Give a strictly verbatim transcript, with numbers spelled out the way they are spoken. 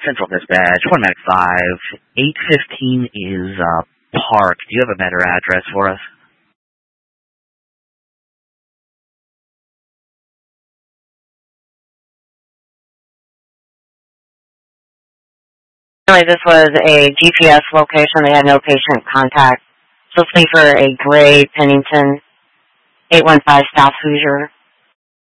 Central Dispatch, one Medic five, eight fifteen is uh, Park. Do you have a better address for us? Anyway, this was a G P S location. They had no patient contact. Supposed to be for a gray Pennington, eight one five South Hoosier.